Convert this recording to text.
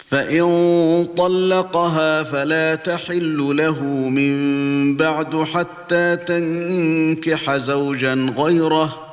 فإن طلقها فلا تحل له من بعد حتى تنكح زوجا غيره